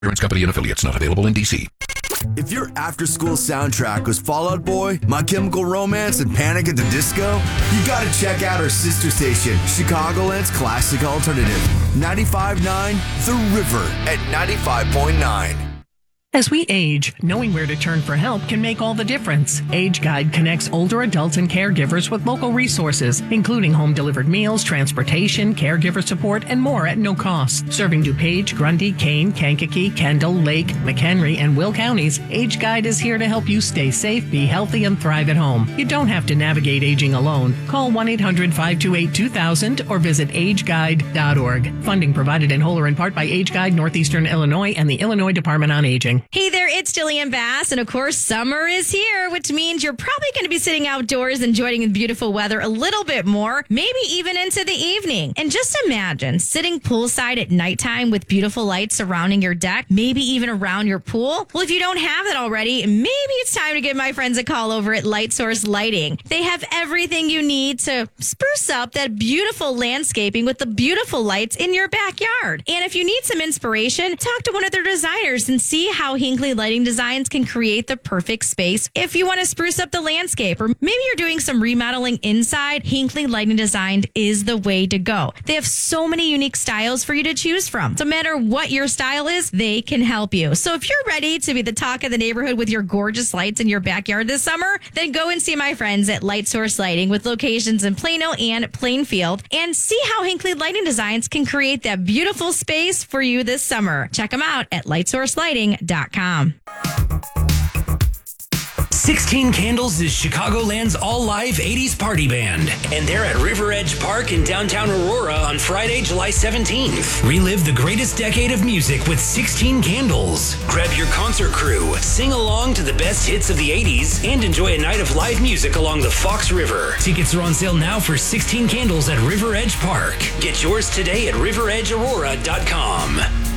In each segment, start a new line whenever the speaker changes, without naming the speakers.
Insurance Company and affiliates, not available in D.C.
If your after-school soundtrack was Fall Out Boy, My Chemical Romance, and Panic at the Disco, you gotta check out our sister station, Chicagoland's classic alternative, 95.9 The River at 95.9.
As we age, knowing where to turn for help can make all the difference. Age Guide connects older adults and caregivers with local resources, including home-delivered meals, transportation, caregiver support, and more at no cost. Serving DuPage, Grundy, Kane, Kankakee, Kendall, Lake, McHenry, and Will counties, Age Guide is here to help you stay safe, be healthy, and thrive at home. You don't have to navigate aging alone. Call 1-800-528-2000 or visit ageguide.org. Funding provided in whole or in part by Age Guide, Northeastern Illinois, and the Illinois Department on Aging.
Hey there, it's Jillian Bass, and of course, summer is here, which means you're probably going to be sitting outdoors enjoying the beautiful weather a little bit more, maybe even into the evening. And just imagine sitting poolside at nighttime with beautiful lights surrounding your deck, maybe even around your pool. Well, if you don't have that already, maybe it's time to give my friends a call over at Light Source Lighting. They have everything you need to spruce up that beautiful landscaping with the beautiful lights in your backyard. And if you need some inspiration, talk to one of their designers and see how Hinckley Lighting Designs can create the perfect space if you want to spruce up the landscape, or maybe you're doing some remodeling inside. Hinckley Lighting Design is the way to go. They have so many unique styles for you to choose from. So no matter what your style is, they can help you. So if you're ready to be the talk of the neighborhood with your gorgeous lights in your backyard this summer, then go and see my friends at Light Source Lighting with locations in Plano and Plainfield, and see how Hinckley Lighting Designs can create that beautiful space for you this summer. Check them out at lightsourcelighting.com.
16 Candles is Chicagoland's all-live 80s party band, and they're at River Edge Park in downtown Aurora on Friday, July 17th. Relive the greatest decade of music with 16 Candles. Grab your concert crew, sing along to the best hits of the 80s, and enjoy a night of live music along the Fox River. Tickets are on sale now for 16 Candles at River Edge Park. Get yours today at riveredgeaurora.com.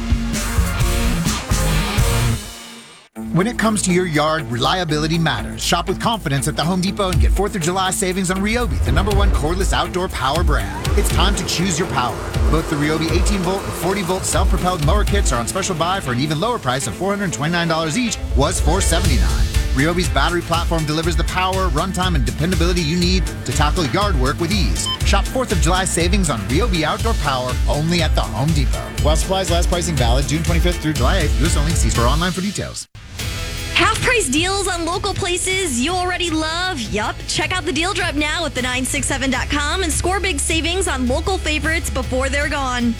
When it comes to your yard, reliability matters. Shop with confidence at the Home Depot and get 4th of July savings on Ryobi, the #1 cordless outdoor power brand. It's time to choose your power. Both the Ryobi 18-volt and 40-volt self-propelled mower kits are on special buy for an even lower price of $429 each, was $479. Ryobi's battery platform delivers the power, runtime, and dependability you need to tackle yard work with ease. Shop 4th of July savings on Ryobi outdoor power only at the Home Depot. While supplies last, pricing valid June 25th through July 8th. U.S. only. See store online for details.
Half-price deals on local places you already love. Yup. Check out the Deal Drop now at the967.com and score big savings on local favorites before they're gone.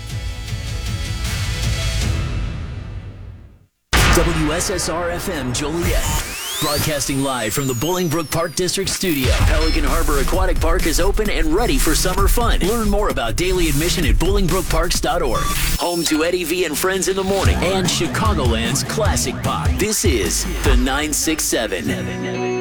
WSSR-FM Joliet. Broadcasting live from the Bolingbrook Park District Studio. Pelican Harbor Aquatic Park is open and ready for summer fun. Learn more about daily admission at BolingbrookParks.org. Home to Eddie V and Friends in the Morning and Chicagoland's Classic Pop. This is the 967.